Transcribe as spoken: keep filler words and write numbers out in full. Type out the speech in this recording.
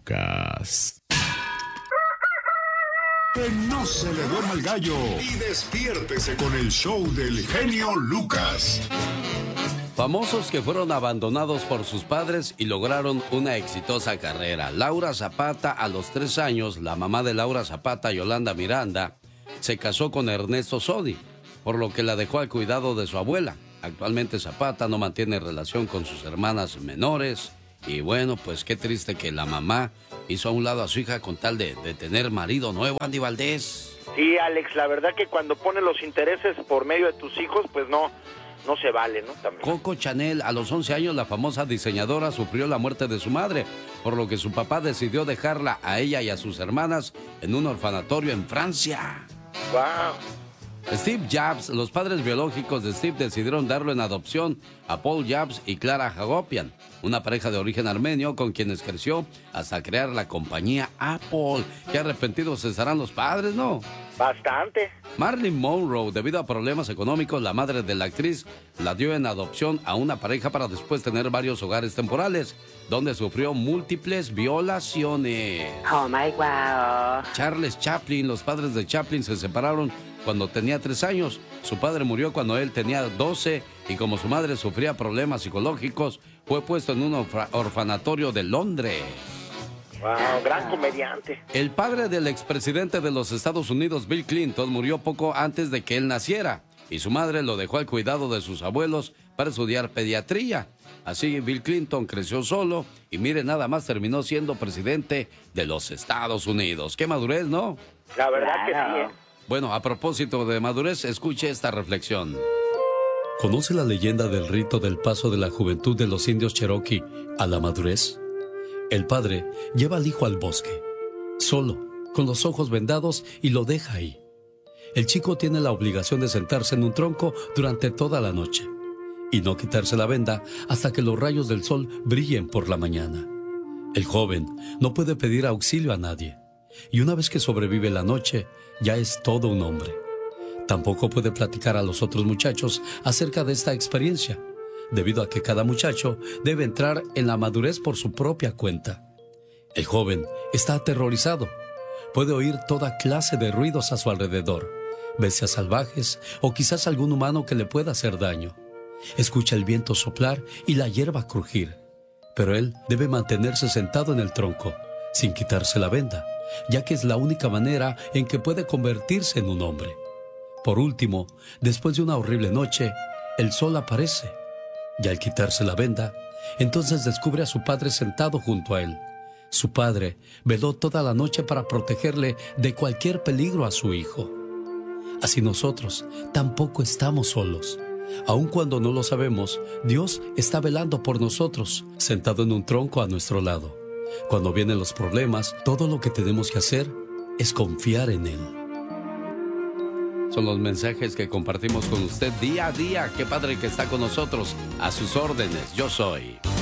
Lucas. Que no se le duerma el gallo y despiértese con el show del genio Lucas. Famosos que fueron abandonados por sus padres y lograron una exitosa carrera. Laura Zapata, a los tres años, la mamá de Laura Zapata, Yolanda Miranda, se casó con Ernesto Sodi, por lo que la dejó al cuidado de su abuela. Actualmente Zapata no mantiene relación con sus hermanas menores. Y bueno, pues qué triste que la mamá hizo a un lado a su hija con tal de, de tener marido nuevo, Andy Valdés. Sí, Alex, la verdad que cuando pones los intereses por medio de tus hijos, pues no, no se vale, ¿no? También. Coco Chanel, a los once años, la famosa diseñadora sufrió la muerte de su madre, por lo que su papá decidió dejarla a ella y a sus hermanas en un orfanatorio en Francia. Wow. Steve Jobs, los padres biológicos de Steve decidieron darlo en adopción a Paul Jobs y Clara Hagopian, una pareja de origen armenio con quienes creció hasta crear la compañía Apple. Qué arrepentidos estarán los padres, ¿no? Bastante. Marilyn Monroe, debido a problemas económicos, la madre de la actriz la dio en adopción a una pareja para después tener varios hogares temporales, donde sufrió múltiples violaciones. Oh my wow. Charles Chaplin, los padres de Chaplin se separaron cuando tenía tres años. Su padre murió cuando él tenía doce y como su madre sufría problemas psicológicos, fue puesto en un orfa- orfanatorio de Londres. Wow, gran comediante. El padre del expresidente de los Estados Unidos, Bill Clinton, murió poco antes de que él naciera y su madre lo dejó al cuidado de sus abuelos para estudiar pediatría. Así Bill Clinton creció solo y mire, nada más terminó siendo presidente de los Estados Unidos. ¡Qué madurez!, ¿no? La verdad que sí, ¿eh? Bueno, a propósito de madurez, escuche esta reflexión. ¿Conoce la leyenda del rito del paso de la juventud de los indios Cherokee a la madurez? El padre lleva al hijo al bosque, solo, con los ojos vendados, y lo deja ahí. El chico tiene la obligación de sentarse en un tronco durante toda la noche y no quitarse la venda hasta que los rayos del sol brillen por la mañana. El joven no puede pedir auxilio a nadie y una vez que sobrevive la noche, ya es todo un hombre. Tampoco puede platicar a los otros muchachos acerca de esta experiencia, debido a que cada muchacho debe entrar en la madurez por su propia cuenta. El joven está aterrorizado. Puede oír toda clase de ruidos a su alrededor, bestias salvajes o quizás algún humano que le pueda hacer daño. Escucha el viento soplar y la hierba crujir, pero él debe mantenerse sentado en el tronco, sin quitarse la venda, ya que es la única manera en que puede convertirse en un hombre. Por último, después de una horrible noche, el sol aparece. Y al quitarse la venda, entonces descubre a su padre sentado junto a él. Su padre veló toda la noche para protegerle de cualquier peligro a su hijo. Así nosotros tampoco estamos solos. Aun cuando no lo sabemos, Dios está velando por nosotros, sentado en un tronco a nuestro lado. Cuando vienen los problemas, todo lo que tenemos que hacer es confiar en Él. Son los mensajes que compartimos con usted día a día. Qué padre que está con nosotros. A sus órdenes, yo soy